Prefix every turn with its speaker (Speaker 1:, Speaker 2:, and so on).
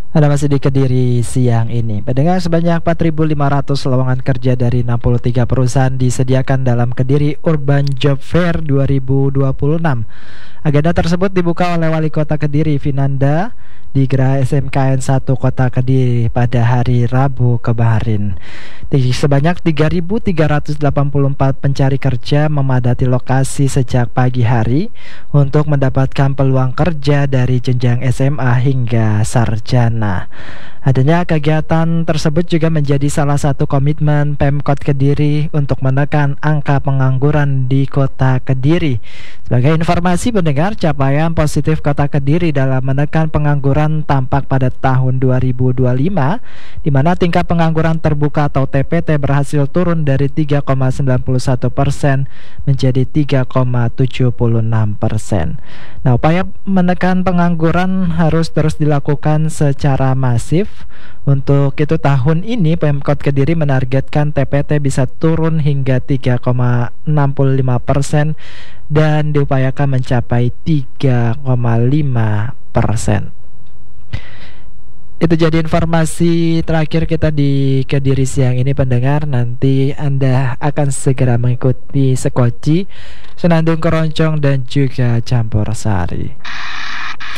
Speaker 1: Anda masih di Kediri siang ini. Pendengar, sebanyak 4.500 lowongan kerja dari 63 perusahaan disediakan dalam Kediri Urban Job Fair 2026. Agenda tersebut dibuka oleh Wali Kota Kediri Vinanda di Geraha SMKN 1 Kota Kediri pada hari Rabu kemarin. Sebanyak 3.384 pencari kerja memadati lokasi sejak pagi hari untuk mendapatkan peluang kerja dari jenjang SMA hingga sarjana. Adanya kegiatan tersebut juga menjadi salah satu komitmen Pemkot Kediri untuk menekan angka pengangguran di Kota Kediri. Sebagai informasi pendengar, capaian positif Kota Kediri dalam menekan pengangguran tampak pada tahun 2025, di mana tingkat pengangguran terbuka atau TPT berhasil turun dari 3,91% menjadi 3,76%. Nah, upaya menekan pengangguran harus terus dilakukan secara masif. Untuk itu tahun ini Pemkot Kediri menargetkan TPT bisa turun hingga 3,65% dan diupayakan mencapai 3,5%. Itu jadi informasi terakhir kita di Kediri siang ini pendengar. Nanti Anda akan segera mengikuti Sekoci, Senandung Keroncong dan juga Campur Sari.